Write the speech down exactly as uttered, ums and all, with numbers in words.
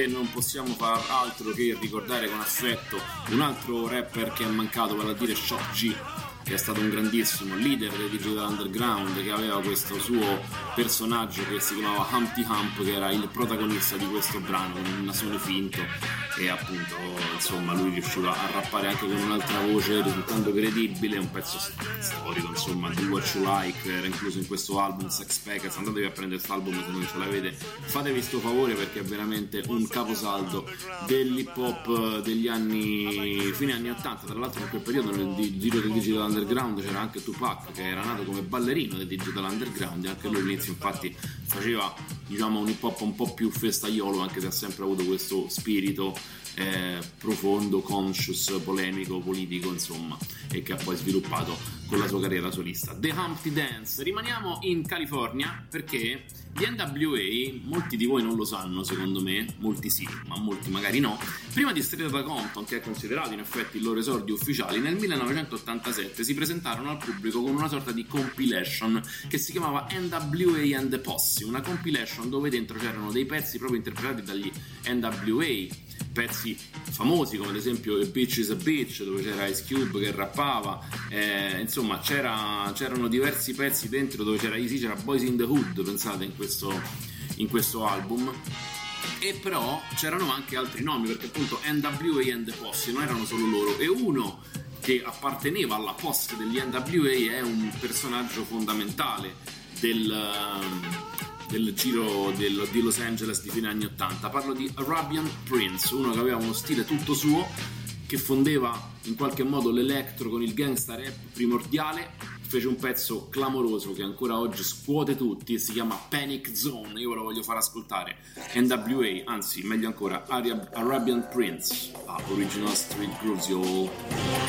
E non possiamo far altro che ricordare con affetto un altro rapper che è mancato, vale a dire Shock G, che è stato un grandissimo leader dei Digital Underground, che aveva questo suo personaggio che si chiamava Humpty Hump, che era il protagonista di questo brano, un nasone finto, e appunto insomma lui riusciva a rappare anche con un'altra voce risultando credibile, un pezzo storico, insomma, Do What You Like, era incluso in questo album Sex Packets. Andatevi a prendere questo album se non ce l'avete, fatevi sto favore, perché è veramente un caposaldo dell'hip hop degli anni fine anni ottanta. Tra l'altro in quel periodo nel giro del Digital Underground c'era anche Tupac, che era nato come ballerino del Digital Underground, e anche lui all'inizio infatti faceva, diciamo, un hip hop un po' più festaiolo, anche se ha sempre avuto questo spirito eh, profondo, conscious, polemico, politico, insomma, e che ha poi sviluppato con la sua carriera solista. The Humpty Dance. Rimaniamo in California perché gli N W A, molti di voi non lo sanno secondo me, molti sì, ma molti magari no, prima di Straight Outta Compton, che è considerato in effetti il loro esordio ufficiale, nel millenovecentottantasette si presentarono al pubblico con una sorta di compilation che si chiamava N W A and the Posse, una compilation dove dentro c'erano dei pezzi proprio interpretati dagli N W A, pezzi famosi come ad esempio A Bitch is a Bitch, dove c'era Ice Cube che rappava, eh, insomma c'era, c'erano diversi pezzi dentro, dove c'era Easy, c'era Boys in the Hood, pensate, in questo, in questo album. E però c'erano anche altri nomi, perché appunto N W A and the Posse non erano solo loro, e uno che apparteneva alla posse degli N W A è un personaggio fondamentale del del giro del, di Los Angeles di fine anni ottanta. Parlo di Arabian Prince, uno che aveva uno stile tutto suo, che fondeva in qualche modo l'electro con il gangsta rap primordiale. Fece un pezzo clamoroso che ancora oggi scuote tutti e si chiama Panic Zone. Io ve lo voglio far ascoltare. N W A, anzi meglio ancora Arab- Arabian Prince, a Original Street Grooves, yo.